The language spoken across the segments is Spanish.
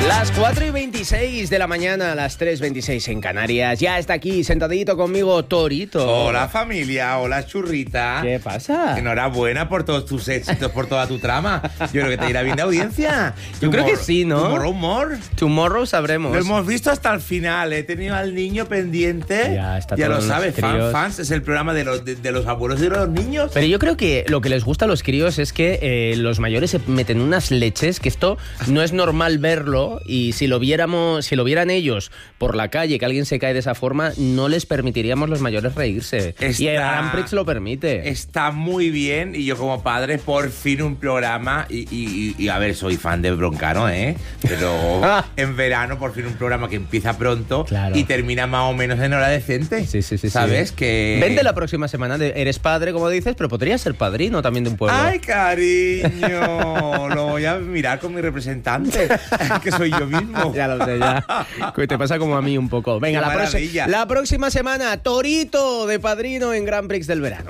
Las 4:26 de la mañana, las 3:26 en Canarias. Ya está aquí, sentadito conmigo, Torito. Hola, familia. Hola, churrita. ¿Qué pasa? Enhorabuena por todos tus éxitos, por toda tu trama. Yo creo que te irá bien de audiencia. Yo creo que sí, ¿no? Tomorrow sabremos. Lo hemos visto hasta el final. He tenido al niño pendiente. Ya lo sabes, críos. fans. Es el programa de los abuelos y de los niños. Pero yo creo que lo que les gusta a los críos es que los mayores se meten unas leches, que esto no es normal verlo, y si lo vieran ellos por la calle, que alguien se cae de esa forma, no les permitiríamos los mayores reírse. Y el Grand Prix lo permite. Está muy bien, y yo como padre, por fin un programa, y a ver, soy fan de Broncano, pero en verano, por fin un programa que empieza pronto, claro, y termina más o menos en hora decente. Sí. ¿Sabes? Que... Vente la próxima semana, eres padre, como dices, pero podrías ser padrino también de un pueblo. ¡Ay, cariño! Lo voy a mirar con mi representante, que soy yo mismo. Ya lo sé, ya. Te pasa como a mí un poco. Venga, la próxima semana, Torito de padrino en Grand Prix del verano.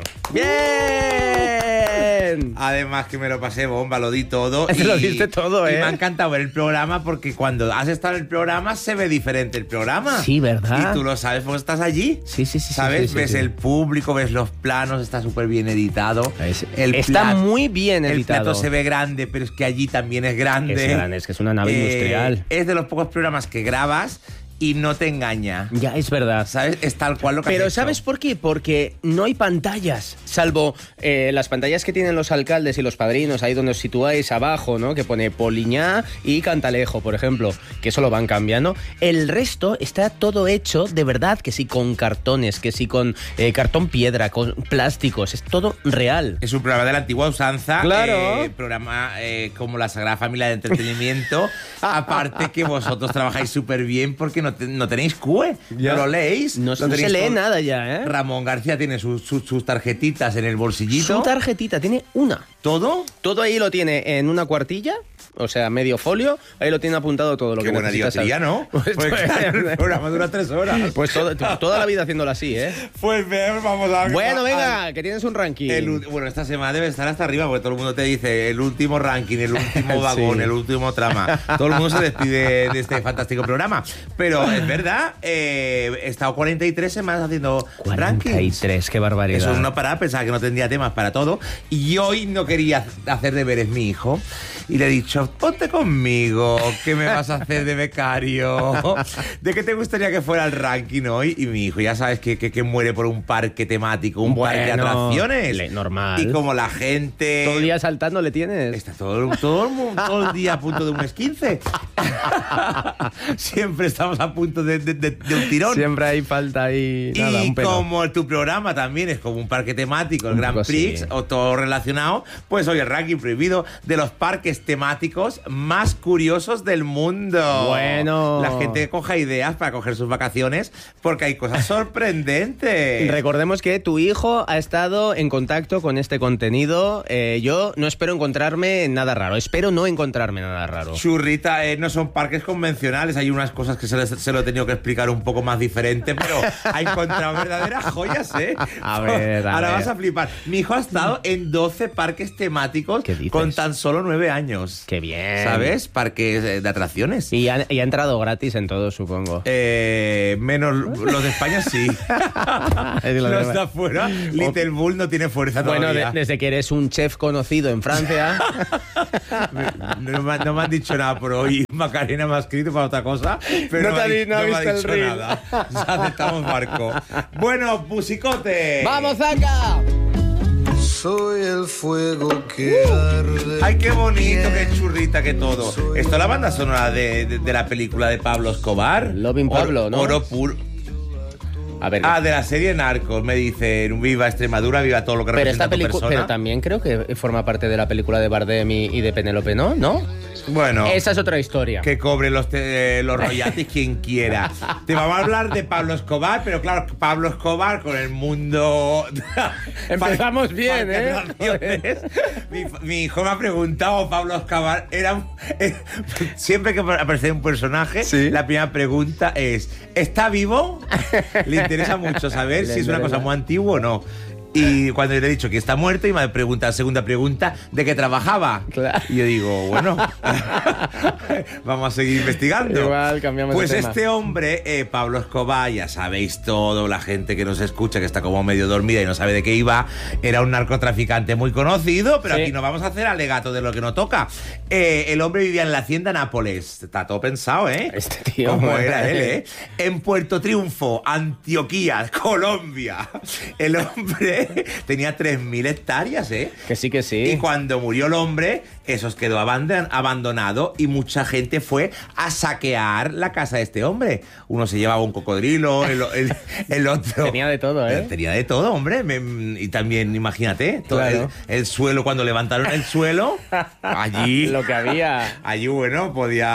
¡Bien! Además que me lo pasé bomba, lo di todo. Lo diste todo, Y me ha encantado ver el programa, porque cuando has estado en el programa se ve diferente el programa. Sí, ¿verdad? Y tú lo sabes porque estás allí. Sí. ¿Sabes? Ves el público, ves los planos, está súper bien editado. Está muy bien editado. El plato se ve grande, pero es que allí también es grande. Es que es una nave industrial. Es de los pocos programas que grabas y no te engaña. Ya, es verdad. ¿Sabes? Es tal cual lo que has Pero hecho. ¿sabes por qué? Porque no hay pantallas, salvo las pantallas que tienen los alcaldes y los padrinos, ahí donde os situáis abajo, ¿no? Que pone Poliñá y Cantalejo, por ejemplo, que eso lo van cambiando. El resto está todo hecho de verdad, que sí con cartones, que sí con cartón piedra, con plásticos, es todo real. Es un programa de la antigua usanza. Claro. Programa como la Sagrada Familia de Entretenimiento. Aparte que vosotros trabajáis súper bien porque no tenéis QE, ya. No lo leéis. No se lee nada ya, Ramón García tiene sus tarjetitas en el bolsillito. Su tarjetita, tiene una. ¿Todo? Todo ahí lo tiene en una cuartilla, o sea, medio folio, ahí lo tiene apuntado todo lo Qué que necesitas. Qué buena diotería, ¿no? Pues claro, el programa dura 3 horas. Pues toda la vida haciéndolo así, Pues vamos a ver. Bueno, venga, que tienes un ranking. Bueno, esta semana debe estar hasta arriba, porque todo el mundo te dice el último ranking, el último vagón, el último trama. Todo el mundo se despide de este fantástico programa. Pero es verdad, he estado 43 semanas haciendo 43, rankings. Qué barbaridad. Eso no para, pensaba que no tendría temas para todo. Y hoy no quería hacer deberes mi hijo. Y le he dicho, ponte conmigo, que me vas a hacer de becario. ¿De qué te gustaría que fuera el ranking hoy? Y mi hijo, ya sabes que muere por un parque temático, un parque de atracciones. Normal. Y como la gente... Todo el día saltando le tienes. Está todo el día a punto de un esquince. Siempre estamos a punto de un tirón. Siempre hay falta ahí. Nada, y un pelo. como tu programa también es como un parque temático, el Grand Prix, o todo relacionado, pues hoy el ranking prohibido de los parques temáticos más curiosos del mundo. Bueno. La gente que coja ideas para coger sus vacaciones, porque hay cosas sorprendentes. Recordemos que tu hijo ha estado en contacto con este contenido. Yo no espero encontrarme nada raro. Espero no encontrarme nada raro. Churrita, no son parques convencionales. Hay unas cosas que se lo he tenido que explicar un poco más diferente, pero ha encontrado verdaderas joyas, A ver, Ahora vas a flipar. Mi hijo ha estado en 12 parques temáticos con tan solo 9 años. ¡Qué bien! ¿Sabes? Parques de atracciones. Y ha entrado gratis en todos, supongo. Menos los de España, sí. Los de afuera, Little Bull no tiene fuerza todavía. Bueno, desde que eres un chef conocido en Francia. No me han dicho nada por hoy. Macarena me ha escrito para otra cosa, pero no me ha dicho nada. Ya aceptamos barco. Bueno, Pusicote. ¡Vamos, Zaka! Soy el fuego que arde. Ay, qué bonito, qué churrita, que todo. Esto es la banda sonora de la película de Pablo Escobar. Loving Pablo, ¿no? Oro puro. A ver, de la serie Narcos, me dicen, viva Extremadura, viva todo lo que representa tu persona. Pero también creo que forma parte de la película de Bardem y de Penélope, ¿no? Bueno, esa es otra historia. Que cobre los royalties quien quiera. Te vamos a hablar de Pablo Escobar, pero claro, Pablo Escobar con el mundo... Empezamos bien, Mi hijo me ha preguntado, Pablo Escobar, siempre que aparece un personaje, ¿sí? La primera pregunta es, ¿está vivo? Le interesa mucho saber si es una cosa muy antigua o no. Y cuando le he dicho que está muerto, y me pregunta, segunda pregunta, ¿de qué trabajaba? Claro. Y yo digo, bueno, vamos a seguir investigando. Igual cambiamos pues de tema. Este hombre, Pablo Escobar, ya sabéis todo, la gente que nos escucha, que está como medio dormida y no sabe de qué iba, era un narcotraficante muy conocido, pero Sí. aquí no vamos a hacer alegato de lo que no toca. El hombre vivía en la hacienda Nápoles. Está todo pensado, ¿eh? Este tío. ¿Cómo era él, eh? En Puerto Triunfo, Antioquía, Colombia. El hombre tenía 3.000 hectáreas, ¿eh? Que sí, que sí. Y cuando murió el hombre, eso quedó abandonado y mucha gente fue a saquear la casa de este hombre. Uno se llevaba un cocodrilo, el otro... Tenía de todo, ¿eh? Tenía de todo, hombre. Y también, imagínate, todo Claro. el suelo, cuando levantaron el suelo, allí... Lo que había. Allí, bueno,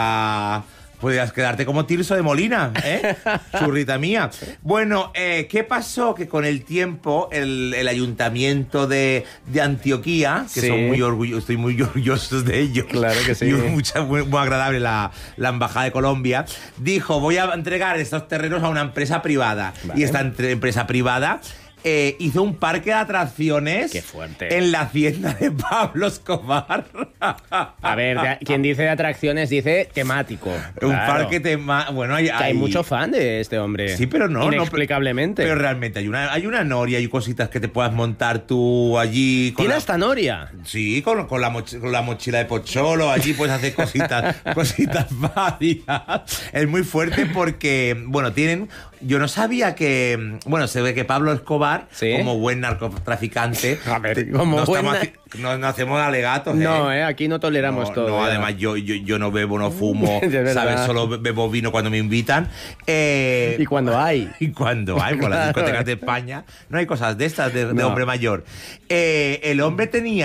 podías quedarte como Tirso de Molina, ¿eh? Churrita mía. Bueno, ¿qué pasó? Que con el tiempo el ayuntamiento de Antioquía, que Sí. son estoy muy orgulloso de ellos. Claro que sí. Y muy agradable la embajada de Colombia, dijo, voy a entregar estos terrenos a una empresa privada. Vale. Y esta empresa privada hizo un parque de atracciones. Qué fuerte. En la hacienda de Pablo Escobar. A ver, quien dice de atracciones dice temático. Un Claro. parque bueno, Que hay mucho fan de este hombre. Sí, pero no. Inexplicablemente. Pero realmente hay una noria, hay cositas que te puedas montar tú allí. ¿Tiene hasta noria? Sí, con la mochila de Pocholo, allí puedes hacer cositas válidas. Es muy fuerte porque, bueno, yo no sabía que, bueno, se ve que Pablo Escobar, ¿Sí? como buen narcotraficante, A ver, como no, buen no hacemos alegatos, No, aquí no toleramos no, todo. no, ya. además yo no bebo, no fumo, De verdad. ¿sabes? Solo bebo vino cuando me invitan. Y cuando hay. Y cuando hay, por las Claro. discotecas de España, no hay cosas de estas de No. hombre mayor. El hombre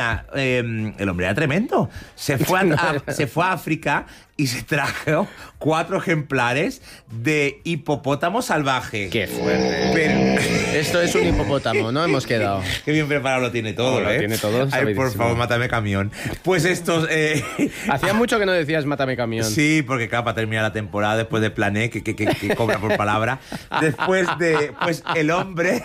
era tremendo. Se fue a África y se trajo 4 ejemplares de hipopótamo salvaje. Qué fuerte. Pero, Esto es un hipopótamo, ¿no? Hemos quedado. qué bien preparado lo tiene todo, Lo ¿eh? tiene todo, Ay, por sabidísimo. favor, mátame camión. Pues estos... Hacía mucho que no decías mátame camión. Sí, porque claro, para terminar la temporada, después de Plané, que cobra por palabra, pues el hombre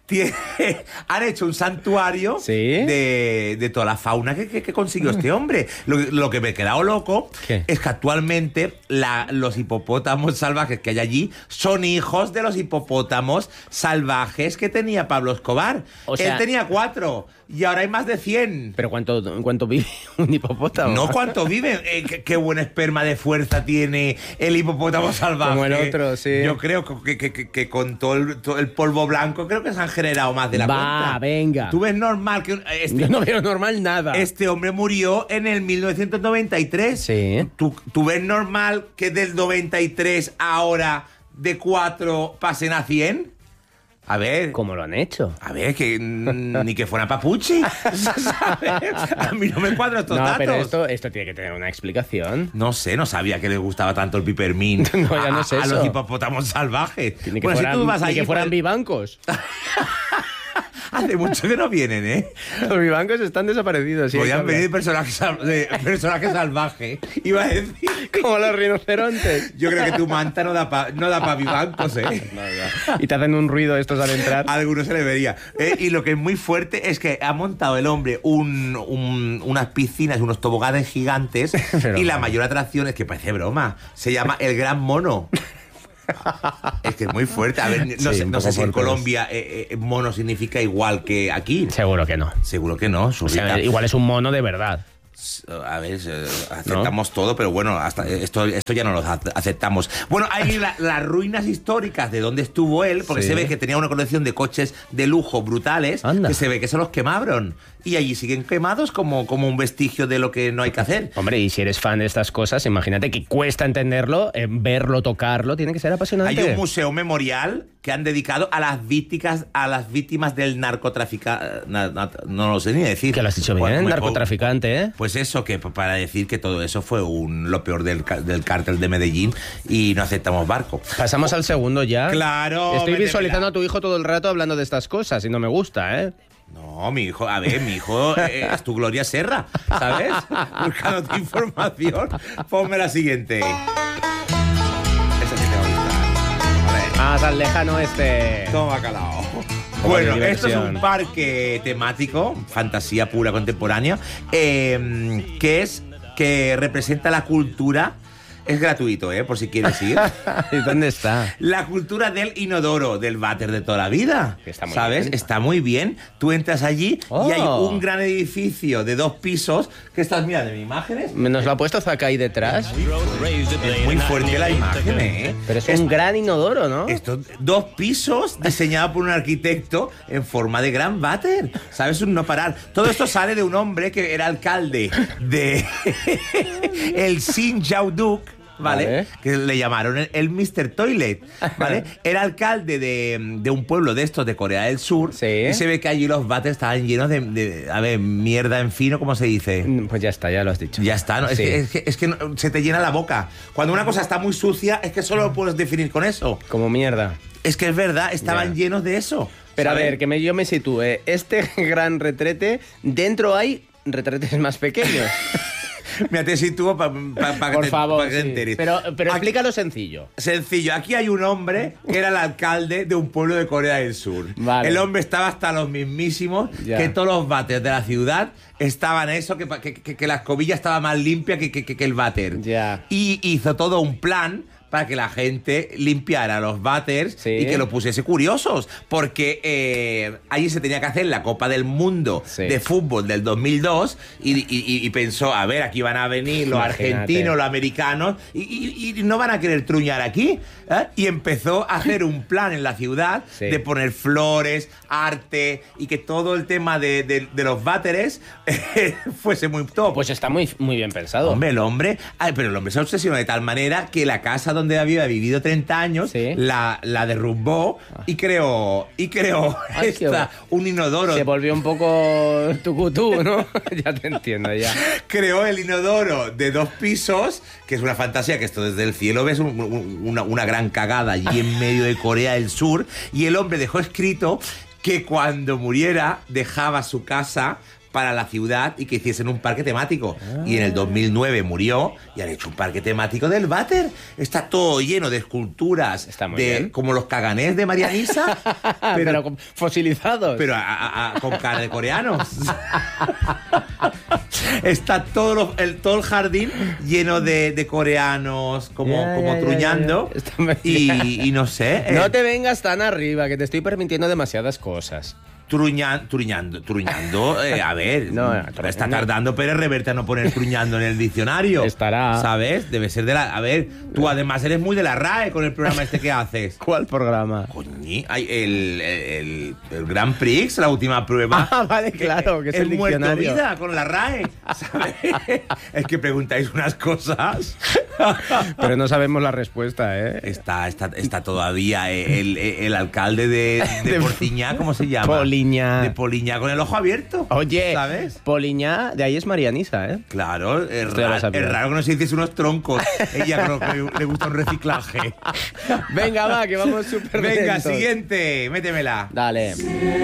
han hecho un santuario ¿Sí? de toda la fauna que consiguió este hombre. Lo que me he quedado loco ¿Qué? es que actualmente los hipopótamos salvajes que hay allí son hijos de los hipopótamos salvajes que tenía Pablo Escobar. O sea- Él tenía 4 y ahora hay más de 100. ¿Pero cuánto vive un hipopótamo? No cuánto viven. Qué buen esperma de fuerza tiene el hipopótamo salvaje. Como el otro, sí. Yo creo que con todo el polvo blanco creo que se han generado más de la cuenta. Venga. ¿Tú ves normal que Yo no veo normal nada. este hombre murió en el 1993? Sí. ¿Tú ves normal que del 93 ahora de 4 pasen a 100? A ver... ¿Cómo lo han hecho? A ver, que ni que fuera papuchi. ¿Sabes? A mí no me cuadran estos No, datos. pero esto tiene que tener una explicación. No sé, no sabía que le gustaba tanto el peppermint No, ya no sé a eso. los hipopótamos salvajes. Ni que Bueno, fueran, si tú vas ni allí, que fueran pues, vivancos. hace mucho que no vienen, ¿eh? Los vivancos están desaparecidos. Sí, Podían hay que venir personajes salvajes. Iba a decir... hablar. Como los rinocerontes. Yo creo que tu manta no da pa vivancos, ¿eh? Y te hacen un ruido estos al entrar. A algunos se le vería. Y lo que es muy fuerte es que ha montado el hombre unas piscinas, unos toboganes gigantes. Pero y la vamos. mayor atracción es que parece broma. Se llama el Gran Mono. Es que es muy fuerte. A ver, no Sí, sé, un no poco sé si en por todos. Colombia mono significa igual que aquí. Seguro que no. Seguro que no, O Zurrita. sea, igual es un mono de verdad. A ver, aceptamos todo, pero bueno, hasta esto ya no lo aceptamos. Bueno, hay las ruinas históricas de donde estuvo él, porque Sí. se ve que tenía una colección de coches de lujo brutales, Anda. que se ve que se los quemaron. Y allí siguen quemados como un vestigio de lo que no hay que hacer. Hombre, y si eres fan de estas cosas, imagínate que cuesta entenderlo, verlo, tocarlo, tiene que ser apasionante. Hay un museo memorial que han dedicado a las víctimas del narcotráfico. No lo sé ni decir. Que lo has dicho bien, Bueno, muy narcotraficante, ¿eh? Pues eso, que para decir que todo eso fue lo peor del cártel de Medellín y no aceptamos barco. Pasamos al segundo ya. Claro, Estoy métemela. visualizando a tu hijo todo el rato hablando de estas cosas y no me gusta, ¿eh? No, mi hijo es tu Gloria Serra, ¿sabes? Buscándote información. Ponme la siguiente. Esa sí te va a gustar. A ver. Más al lejano este. Toma calao. Poco Bueno, de esto es diversión. un parque temático, fantasía pura contemporánea, que representa la cultura Es gratuito, por si quieres ir. ¿Y dónde está? La cultura del inodoro, del váter de toda la vida. Que está muy ¿Sabes? bien. Está muy bien. Tú entras allí Oh. y hay un gran edificio de 2 pisos que estás mirando en imágenes. Nos lo ha puesto Zaka ahí detrás. Es muy fuerte la imagen, ¿eh? Pero es un gran inodoro, ¿no? Estos 2 pisos diseñados por un arquitecto en forma de gran váter. ¿Sabes? Un no parar. Todo esto sale de un hombre que era alcalde de el Xinjiang, ¿vale? Que le llamaron el Mr. Toilet, ¿vale? Era alcalde de un pueblo de estos de Corea del Sur. Sí. Y se ve que allí los váteres estaban llenos de a ver, mierda en fino, ¿cómo se dice? Pues ya está, ya lo has dicho. Ya está, ¿no? Sí. Es que se te llena la boca. Cuando una cosa está muy sucia, es que solo lo puedes definir con eso. Como mierda. Es que es verdad, estaban Ya. llenos de eso. Pero ¿sabes? a ver, que yo me sitúe. Este gran retrete, dentro hay retretes más pequeños. Mira, te sitúo para Por favor, que te sí. enteres. Pero Aquí- explícalo sencillo. Sencillo, aquí hay un hombre que era el alcalde de un pueblo de Corea del Sur. Vale. El hombre estaba hasta los mismísimos, Ya. que todos los váteres de la ciudad estaban eso, que la escobilla estaba más limpia que el váter. Ya. Y hizo todo un plan para que la gente limpiara los váteres Sí. y que los pusiese curiosos. Porque allí se tenía que hacer la Copa del Mundo Sí. de fútbol del 2002 y pensó, a ver, aquí van a venir los Imagínate. argentinos, los americanos y no van a querer truñar aquí. Y empezó a hacer un plan en la ciudad Sí. de poner flores, arte y que todo el tema de los váteres fuese muy top. Pues está muy, muy bien pensado. Hombre, pero el hombre se obsesionó de tal manera que la casa donde había vivido 30 años Sí. la derrumbó y creó Ay, qué un inodoro. Se volvió un poco tucutú, ¿no? Ya te entiendo, ya. Creó el inodoro de 2 pisos, que es una fantasía, que esto desde el cielo ves una gran cagada allí en medio de Corea del Sur, y el hombre dejó escrito que cuando muriera dejaba su casa para la ciudad y que hiciesen un parque temático. Y en el 2009 murió y han hecho un parque temático del váter. Está todo lleno de esculturas, Está muy bien. como los caganés de Marianisa, Pero fosilizados. pero con cara de coreanos. Está todo el jardín lleno de coreanos como Ya, truñando. ya. Está muy Y no sé. No te vengas tan arriba, que te estoy permitiendo demasiadas cosas. Truñando. A ver, No, está tardando Pérez Reverte a no poner truñando en el diccionario. Estará. ¿Sabes? Debe ser de la. A ver, tú además eres muy de la RAE con el programa este que haces. ¿Cuál programa? Coñi, hay el Grand Prix, la última prueba. Ah, vale, claro, que es el muerto diccionario. vida con la RAE. ¿Sabes? Es que preguntáis unas cosas. Pero no sabemos la respuesta, ¿eh? Está todavía el alcalde de Portiñá, ¿cómo se llama? Poliñá. De Poliñá con el ojo abierto. Oye, ¿sabes? Poliñá, de ahí es Marianisa, ¿eh? Claro, es Esto ya lo sabía. raro que no se hiciese unos troncos. Ella creo que le gusta un reciclaje. Venga, va, que vamos súper Venga, lentos. siguiente, métemela. Dale.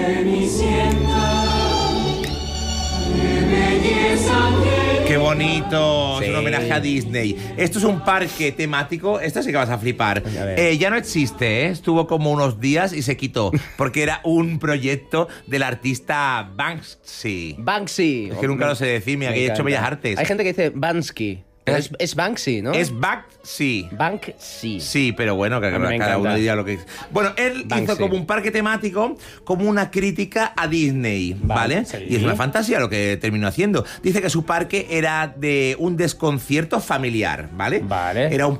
Qué bonito, Sí. es un homenaje a Disney. Esto es un parque temático, esto sí que vas a flipar. A ver. Ya no existe, estuvo como unos días y se quitó, porque era un proyecto del artista Banksy. Banksy. Es que nunca lo sé decir, mira, Me que he hecho encanta. Bellas Artes. Hay gente que dice Bansky. Pero es Banksy, ¿no? Es Banksy. Banksy. Sí, pero bueno, que A mí me cada uno encanta. diría lo que es. Bueno, él Banksy. hizo como un parque temático, como una crítica a Disney, ¿vale? Sí. Y es una fantasía lo que terminó haciendo. Dice que su parque era de un desconcierto familiar, ¿vale? Vale. Era un